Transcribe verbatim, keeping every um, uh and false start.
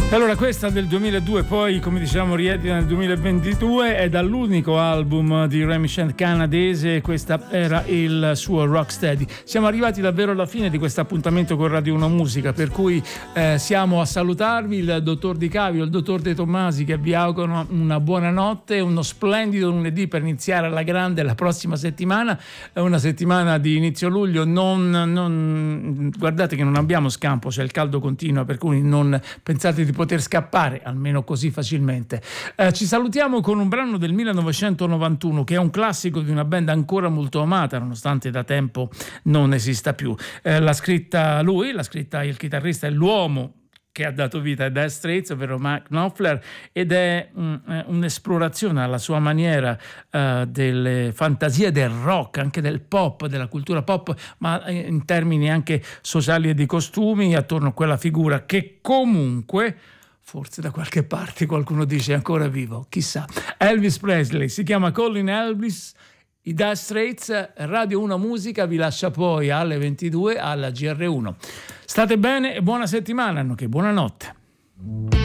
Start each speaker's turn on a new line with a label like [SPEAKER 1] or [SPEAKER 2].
[SPEAKER 1] Allora, questa del duemiladue, poi come diciamo riedita nel duemilaventidue, è dall'unico album di Remy Shant canadese. Questa era il suo Rocksteady. Siamo arrivati davvero alla fine di questo appuntamento con Radio Uno Musica, per cui eh, siamo a salutarvi, il dottor Di Cavio, il dottor De Tommasi, che vi augurano una buona notte, uno splendido lunedì per iniziare alla grande la prossima settimana. È una settimana di inizio luglio, non, non guardate che non abbiamo scampo, c'è il caldo continua, per cui non pensate di poter scappare almeno così facilmente. Eh, ci salutiamo con un brano del millenovecentonovantuno che è un classico di una band ancora molto amata nonostante da tempo non esista più. Eh, l'ha scritta lui, l'ha scritta il chitarrista e l'uomo che ha dato vita ai Dire Straits, ovvero Mark Knopfler, ed è um, un'esplorazione alla sua maniera uh, delle fantasie del rock, anche del pop, della cultura pop, ma in termini anche sociali e di costumi, attorno a quella figura che comunque, forse da qualche parte qualcuno dice è ancora vivo, chissà. Elvis Presley, si chiama Colin Elvis. I Dire Straits, Radio Uno Musica vi lascia poi alle ventidue alla G R uno. State bene e buona settimana, nonché buonanotte.